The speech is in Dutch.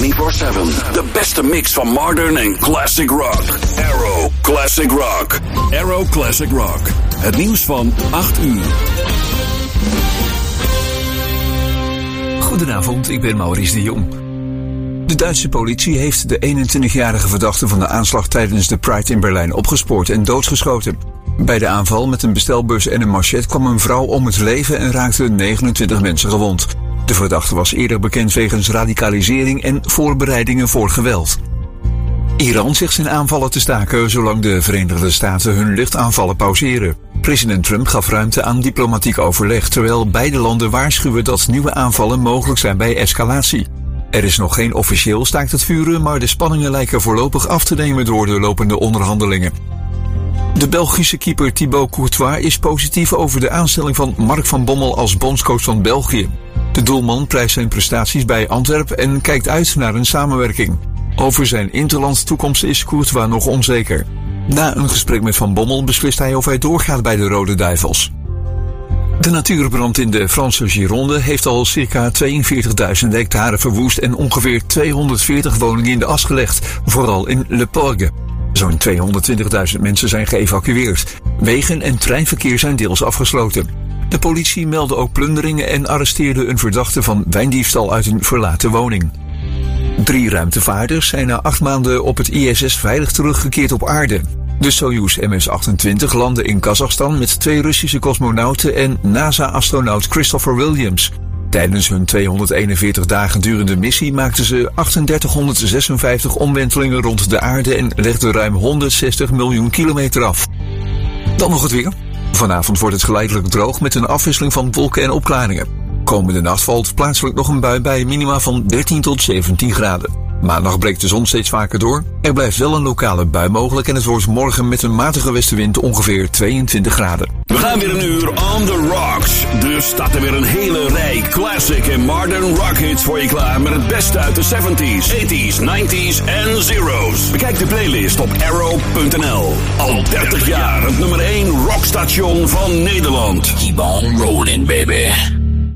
De beste mix van modern en classic rock. Arrow Classic Rock. Arrow Classic Rock. Het nieuws van 8 uur. Goedenavond, ik ben Maurice de Jong. De Duitse politie heeft de 21-jarige verdachte van de aanslag tijdens de Pride in Berlijn opgespoord en doodgeschoten. Bij de aanval met een bestelbus en een machet kwam een vrouw om het leven en raakten 29 mensen gewond. De verdachte was eerder bekend wegens radicalisering en voorbereidingen voor geweld. Iran zegt zijn aanvallen te staken zolang de Verenigde Staten hun luchtaanvallen pauzeren. President Trump gaf ruimte aan diplomatiek overleg, terwijl beide landen waarschuwen dat nieuwe aanvallen mogelijk zijn bij escalatie. Er is nog geen officieel staakt het vuren, maar de spanningen lijken voorlopig af te nemen door de lopende onderhandelingen. De Belgische keeper Thibaut Courtois is positief over de aanstelling van Mark van Bommel als bondscoach van België. De doelman prijst zijn prestaties bij Antwerpen en kijkt uit naar een samenwerking. Over zijn interlands toekomst is Courtois nog onzeker. Na een gesprek met Van Bommel beslist hij of hij doorgaat bij de Rode Duivels. De natuurbrand in de Franse Gironde heeft al circa 42.000 hectare verwoest en ongeveer 240 woningen in de as gelegd, vooral in Le Porgue. Zo'n 220.000 mensen zijn geëvacueerd. Wegen en treinverkeer zijn deels afgesloten. De politie meldde ook plunderingen en arresteerde een verdachte van wijndiefstal uit een verlaten woning. 3 ruimtevaarders zijn na 8 maanden op het ISS veilig teruggekeerd op aarde. De Soyuz MS-28 landde in Kazachstan met 2 Russische cosmonauten en NASA-astronaut Christopher Williams. Tijdens hun 241 dagen durende missie maakten ze 3856 omwentelingen rond de aarde en legden ruim 160 miljoen kilometer af. Dan nog het weer. Vanavond wordt het geleidelijk droog met een afwisseling van wolken en opklaringen. Komende nacht valt plaatselijk nog een bui bij minima van 13 tot 17 graden. Maandag breekt de zon steeds vaker door. Er blijft wel een lokale bui mogelijk en het wordt morgen met een matige westenwind ongeveer 22 graden. We gaan weer een uur on the rocks. Dus staat er weer een hele rij classic en modern rock hits voor je klaar met het beste uit de 70s, 80s, 90s en zeros. Bekijk de playlist op arrow.nl. Al 30 jaar het nummer 1 rockstation van Nederland. Keep on rolling, baby.